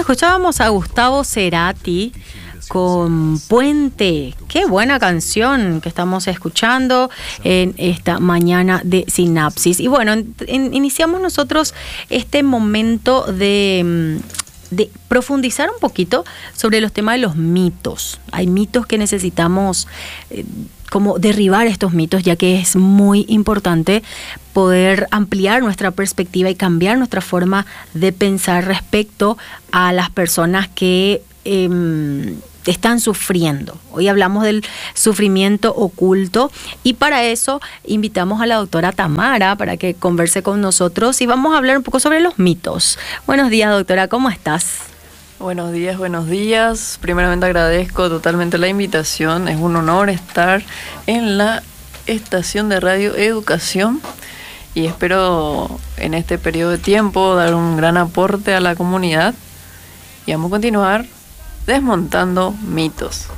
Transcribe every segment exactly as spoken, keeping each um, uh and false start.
escuchábamos a Gustavo Cerati con Puente. Qué buena canción que estamos escuchando en esta mañana de Sinapsis. Y bueno, en, en, iniciamos nosotros este momento de, de profundizar un poquito sobre los temas de los mitos. Hay mitos que necesitamos eh, como derribar estos mitos, ya que es muy importante poder ampliar nuestra perspectiva y cambiar nuestra forma de pensar respecto a las personas que eh, están sufriendo. Hoy hablamos del sufrimiento oculto y para eso invitamos a la doctora Tamara para que converse con nosotros y vamos a hablar un poco sobre los mitos. Buenos días, doctora, ¿cómo estás? Buenos días, buenos días. Primeramente agradezco totalmente la invitación. Es un honor estar en la estación de Radio Educación y espero en este periodo de tiempo dar un gran aporte a la comunidad y vamos a continuar desmontando mitos.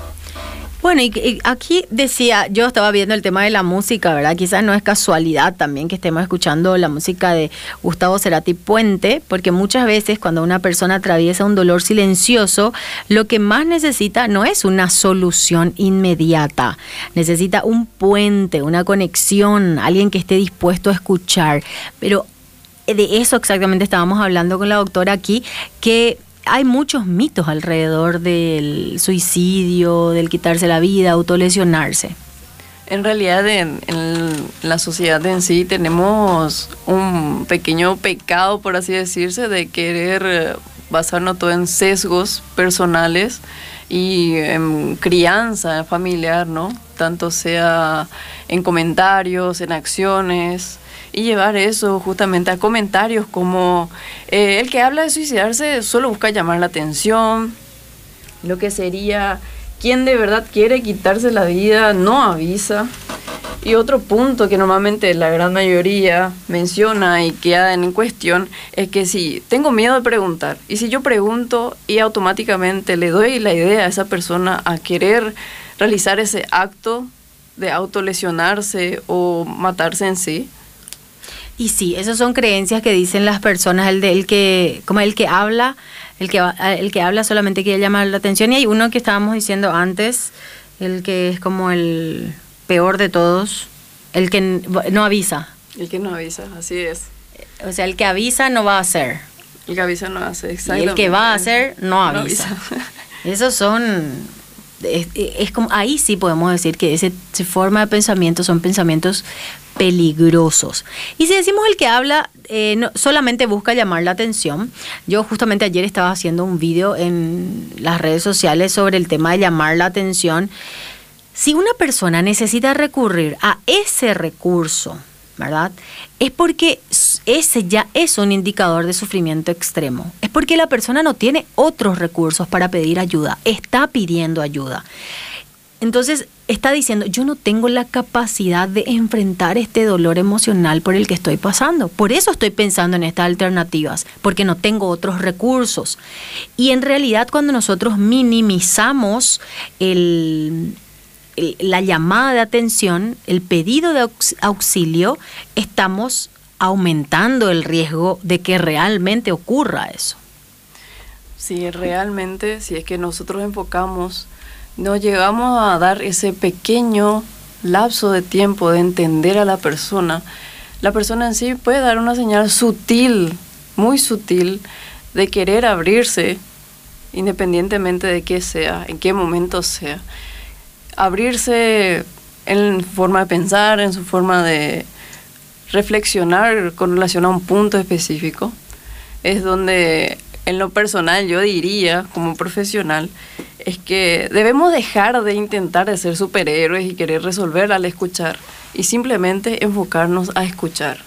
Bueno, y, y aquí decía, yo estaba viendo el tema de la música, ¿verdad? Quizás no es casualidad también que estemos escuchando la música de Gustavo Cerati Puente, porque muchas veces cuando una persona atraviesa un dolor silencioso, lo que más necesita no es una solución inmediata, necesita un puente, una conexión, alguien que esté dispuesto a escuchar. Pero de eso exactamente estábamos hablando con la doctora aquí, que hay muchos mitos alrededor del suicidio, del quitarse la vida, autolesionarse. En realidad, en, en la sociedad en sí tenemos un pequeño pecado, por así decirse, de querer basarnos todo en sesgos personales y en crianza familiar, ¿no? Tanto sea en comentarios, en acciones, y llevar eso justamente a comentarios como eh, el que habla de suicidarse solo busca llamar la atención, lo que sería quien de verdad quiere quitarse la vida no avisa. Y otro punto que normalmente la gran mayoría menciona y queda en cuestión es que si tengo miedo de preguntar, y si yo pregunto y automáticamente le doy la idea a esa persona a querer realizar ese acto de autolesionarse o matarse en sí. Y sí, esas son creencias que dicen las personas, el de el que, como el que habla, el que el que habla solamente quiere llamar la atención, y hay uno que estábamos diciendo antes, el que es como el peor de todos, el que no avisa. El que no avisa, así es. O sea, el que avisa no va a hacer. El que avisa no hace, exactamente. Y el que va a hacer no avisa. No avisa. Esos son es, es como ahí sí podemos decir que ese, esa forma de pensamiento son pensamientos peligrosos. Y si decimos el que habla eh, no, solamente busca llamar la atención, yo justamente ayer estaba haciendo un video en las redes sociales sobre el tema de llamar la atención. Si una persona necesita recurrir a ese recurso, ¿verdad? Es porque ese ya es un indicador de sufrimiento extremo. Es porque la persona no tiene otros recursos para pedir ayuda, está pidiendo ayuda. Entonces está diciendo, yo no tengo la capacidad de enfrentar este dolor emocional por el que estoy pasando. Por eso estoy pensando en estas alternativas, porque no tengo otros recursos. Y en realidad cuando nosotros minimizamos el, el, la llamada de atención, el pedido de auxilio, estamos aumentando el riesgo de que realmente ocurra eso. Sí, realmente, si es que nosotros enfocamos, nos llegamos a dar ese pequeño lapso de tiempo de entender a la persona, la persona en sí puede dar una señal sutil, muy sutil, de querer abrirse, independientemente de qué sea, en qué momento sea. Abrirse en forma de pensar, en su forma de reflexionar con relación a un punto específico, es donde en lo personal yo diría, como profesional, es que debemos dejar de intentar de ser superhéroes y querer resolver al escuchar y simplemente enfocarnos a escuchar.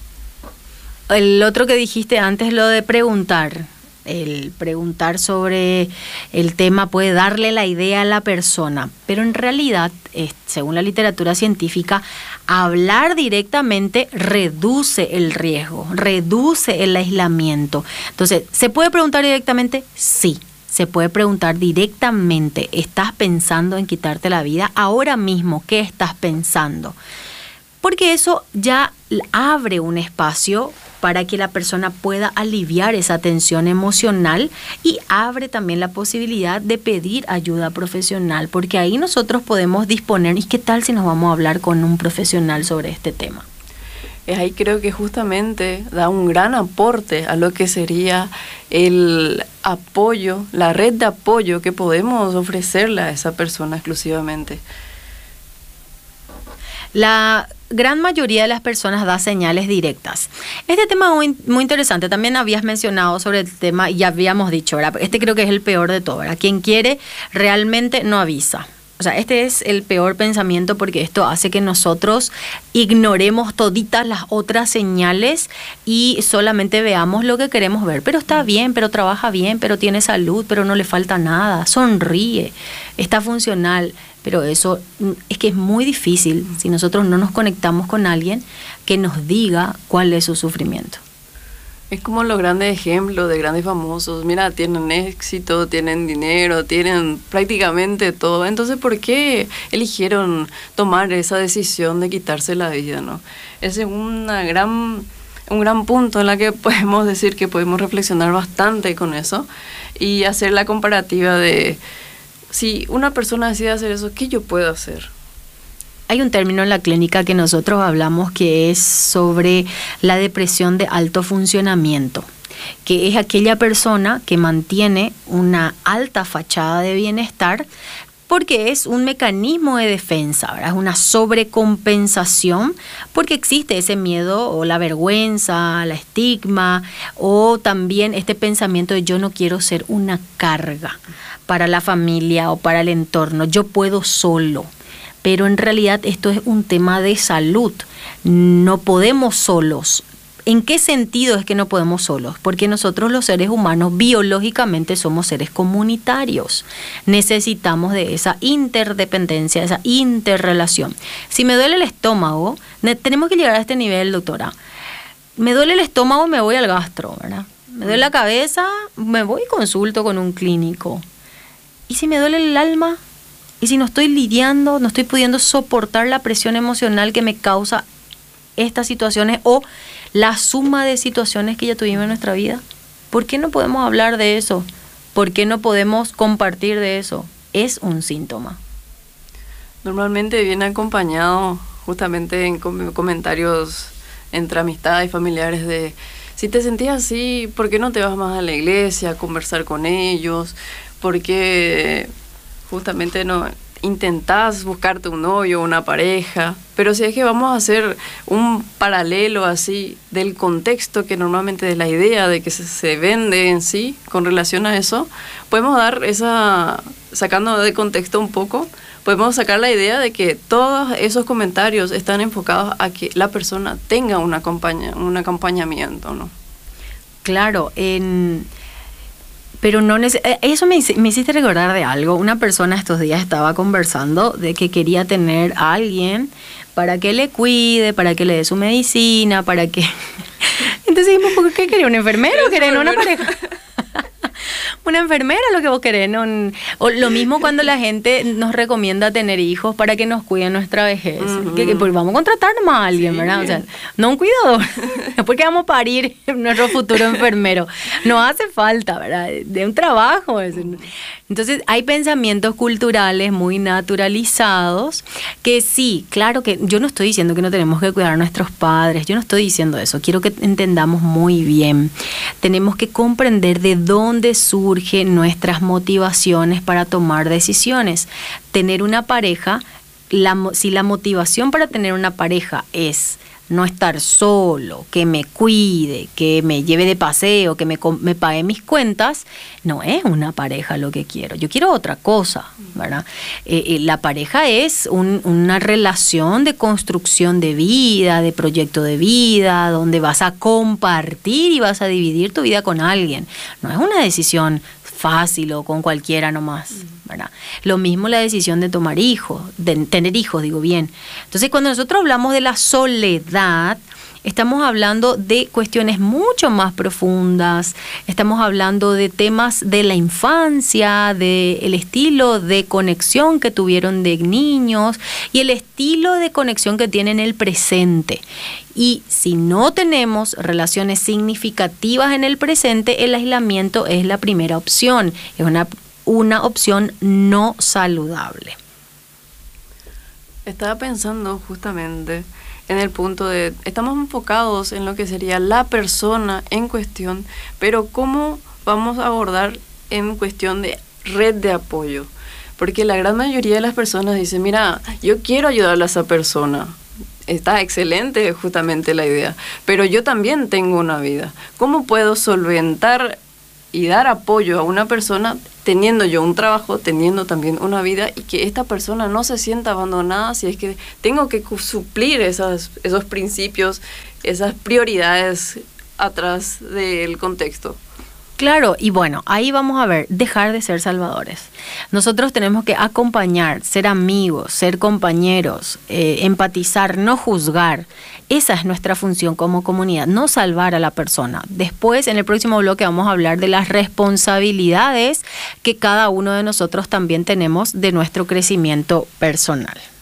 El otro que dijiste antes, lo de preguntar. El preguntar sobre el tema puede darle la idea a la persona, pero en realidad, según la literatura científica, hablar directamente reduce el riesgo, reduce el aislamiento. Entonces, ¿se puede preguntar directamente? Sí. Se puede preguntar directamente, ¿estás pensando en quitarte la vida? Ahora mismo, ¿qué estás pensando? porque eso ya abre un espacio para que la persona pueda aliviar esa tensión emocional y abre también la posibilidad de pedir ayuda profesional, porque ahí nosotros podemos disponer. ¿Y qué tal si nos vamos a hablar con un profesional sobre este tema? Ahí creo que justamente da un gran aporte a lo que sería el apoyo, la red de apoyo que podemos ofrecerle a esa persona exclusivamente. La gran mayoría de las personas da señales directas. Este tema es muy, muy interesante. También habías mencionado sobre el tema y ya habíamos dicho, ¿verdad? Este creo que es el peor de todo, ¿verdad? Quien quiere realmente no avisa. O sea, este es el peor pensamiento porque esto hace que nosotros ignoremos toditas las otras señales y solamente veamos lo que queremos ver. Pero está bien, pero trabaja bien, pero tiene salud, pero no le falta nada, sonríe, está funcional. Pero eso es que es muy difícil si nosotros no nos conectamos con alguien que nos diga cuál es su sufrimiento. Es como los grandes ejemplos de grandes famosos. Mira, tienen éxito, tienen dinero, tienen prácticamente todo. Entonces, ¿por qué eligieron tomar esa decisión de quitarse la vida, no? Ese es una gran, un gran punto en la que podemos decir que podemos reflexionar bastante con eso y hacer la comparativa de si una persona decide hacer eso, ¿qué yo puedo hacer? Hay un término en la clínica que nosotros hablamos que es sobre la depresión de alto funcionamiento, que es aquella persona que mantiene una alta fachada de bienestar porque es un mecanismo de defensa, ¿verdad? Es una sobrecompensación porque existe ese miedo o la vergüenza, la estigma o también este pensamiento de yo no quiero ser una carga para la familia o para el entorno, yo puedo solo. Pero en realidad esto es un tema de salud. No podemos solos. ¿En qué sentido es que no podemos solos? Porque nosotros los seres humanos biológicamente somos seres comunitarios. Necesitamos de esa interdependencia, de esa interrelación. Si me duele el estómago, tenemos que llegar a este nivel, doctora. Me duele el estómago, me voy al gastro, ¿verdad? Me duele la cabeza, me voy y consulto con un clínico. ¿Y si me duele el alma? Y si no estoy lidiando, no estoy pudiendo soportar la presión emocional que me causa estas situaciones o la suma de situaciones que ya tuvimos en nuestra vida, ¿por qué no podemos hablar de eso? ¿Por qué no podemos compartir de eso? Es un síntoma. Normalmente viene acompañado justamente en com- comentarios entre amistades y familiares de si te sentías así, ¿por qué no te vas más a la iglesia a conversar con ellos? ¿Por qué justamente no intentás buscarte un novio o una pareja? Pero si es que vamos a hacer un paralelo así del contexto que normalmente es la idea de que se, se vende en sí con relación a eso, podemos dar esa, sacando de contexto un poco, podemos sacar la idea de que todos esos comentarios están enfocados a que la persona tenga un, acompaña, un acompañamiento, ¿no? Claro, en... Pero no neces- eso me, me hiciste recordar de algo. Una persona estos días estaba conversando de que quería tener a alguien para que le cuide, para que le dé su medicina, para que... Entonces dijimos, ¿por qué quería un enfermero? ¿Querés una pareja? Una enfermera lo que vos querés, ¿no? O lo mismo cuando la gente nos recomienda tener hijos para que nos cuiden nuestra vejez. Uh-huh. que, que pues vamos a contratar nomás a alguien, sí, ¿verdad? O sea, no un cuidador. Porque vamos a parir nuestro futuro enfermero. No hace falta, ¿verdad? De un trabajo. Entonces, hay pensamientos culturales muy naturalizados que sí, claro que yo no estoy diciendo que no tenemos que cuidar a nuestros padres. Yo no estoy diciendo eso. Quiero que entendamos muy bien. Tenemos que comprender de dónde surgen nuestras motivaciones para tomar decisiones. Tener una pareja, la, si la motivación para tener una pareja es no estar solo, que me cuide, que me lleve de paseo, que me, me pague mis cuentas, no es una pareja lo que quiero. Yo quiero otra cosa, ¿verdad? Eh, eh, la pareja es un, una relación de construcción de vida, de proyecto de vida, donde vas a compartir y vas a dividir tu vida con alguien. No es una decisión fácil o con cualquiera nomás, ¿verdad? Lo mismo la decisión de tomar hijos, de tener hijos, digo bien. Entonces, cuando nosotros hablamos de la soledad, estamos hablando de cuestiones mucho más profundas, estamos hablando de temas de la infancia, del estilo de conexión que tuvieron de niños y el estilo de conexión que tienen en el presente. Y si no tenemos relaciones significativas en el presente, el aislamiento es la primera opción, es una, una opción no saludable. Estaba pensando justamente en el punto de, estamos enfocados en lo que sería la persona en cuestión, pero ¿cómo vamos a abordar en cuestión de red de apoyo? Porque la gran mayoría de las personas dicen, mira, yo quiero ayudarle a esa persona. Está excelente justamente la idea, pero yo también tengo una vida. ¿Cómo puedo solventar y dar apoyo a una persona teniendo yo un trabajo, teniendo también una vida, y que esta persona no se sienta abandonada si es que tengo que suplir esas, esos principios, esas prioridades atrás del contexto? Claro, y bueno, ahí vamos a ver, dejar de ser salvadores. Nosotros tenemos que acompañar, ser amigos, ser compañeros, eh, empatizar, no juzgar. Esa es nuestra función como comunidad, no salvar a la persona. Después, en el próximo bloque, vamos a hablar de las responsabilidades que cada uno de nosotros también tenemos de nuestro crecimiento personal.